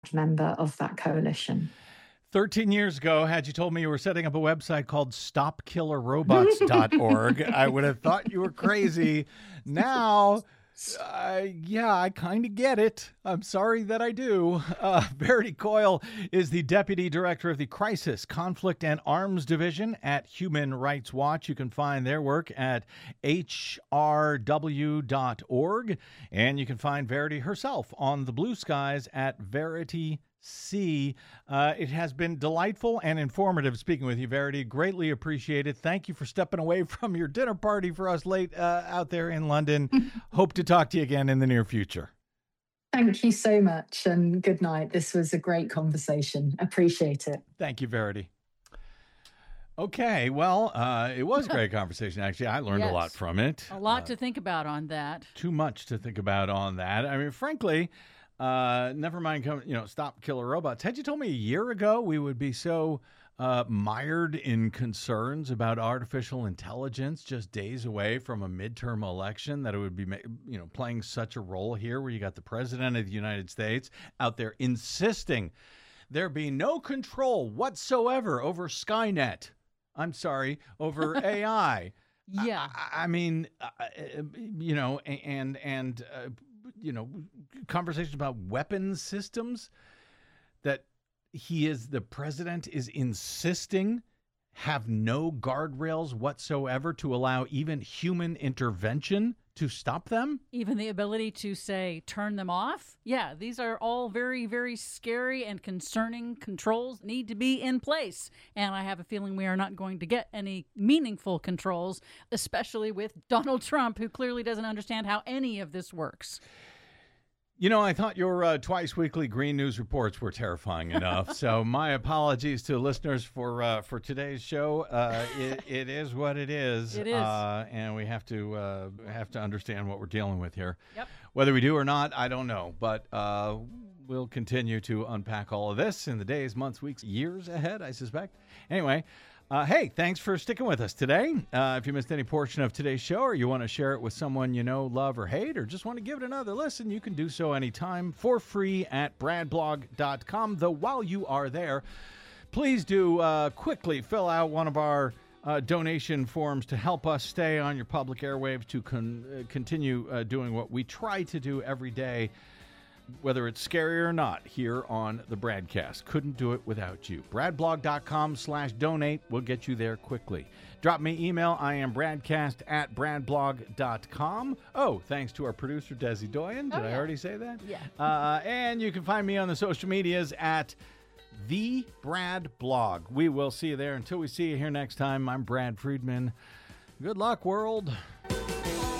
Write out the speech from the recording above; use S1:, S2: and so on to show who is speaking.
S1: member of that coalition.
S2: 13 years ago, had you told me you were setting up a website called stopkillerrobots.org, I would have thought you were crazy. Now, yeah, I kind of get it. I'm sorry that I do. Verity Coyle is the Deputy Director of the Crisis, Conflict, and Arms Division at Human Rights Watch. You can find their work at hrw.org, and you can find Verity herself on the blue skies at Verity C. It has been delightful and informative speaking with you, Verity. Greatly appreciated. Thank you for stepping away from your dinner party for us late out there in London. Hope to talk to you again in the near future.
S1: Thank you so much, and good night. This was a great conversation. Appreciate it.
S2: Thank you, Verity. Okay, well, it was a great conversation, actually. I learned a lot from it.
S3: A lot to think about on that.
S2: Too much to think about on that. I mean, frankly, never mind, stop killer robots. Had you told me a year ago we would be so mired in concerns about artificial intelligence just days away from a midterm election, that it would be, playing such a role here, where you got the president of the United States out there insisting there be no control whatsoever over Skynet. I'm sorry, over AI.
S3: Yeah.
S2: I mean, conversations about weapons systems that the president is insisting have no guardrails whatsoever to allow even human intervention to stop them.
S3: Even the ability to say, turn them off. Yeah, these are all very, very scary and concerning controls need to be in place. And I have a feeling we are not going to get any meaningful controls, especially with Donald Trump, who clearly doesn't understand how any of this works.
S2: I thought your twice weekly Green News reports were terrifying enough. So my apologies to listeners for today's show. It is what it is.
S3: It is,
S2: and we have to understand what we're dealing with here.
S3: Yep.
S2: Whether we do or not, I don't know. But we'll continue to unpack all of this in the days, months, weeks, years ahead, I suspect. Anyway. Hey, thanks for sticking with us today. If you missed any portion of today's show, or you want to share it with someone you know, love, or hate, or just want to give it another listen, you can do so anytime for free at bradblog.com. Though while you are there, please do quickly fill out one of our donation forms to help us stay on your public airwaves, to continue doing what we try to do every day, whether it's scary or not, here on the Bradcast. Couldn't do it without you. Bradblog.com/donate will get you there quickly. Drop me email. I am bradcast@bradblog.com. Oh, thanks to our producer, Desi Doyen. Did I already say that?
S3: Yeah.
S2: And you can find me on the social medias at The Brad Blog. We will see you there. Until we see you here next time, I'm Brad Friedman. Good luck, world.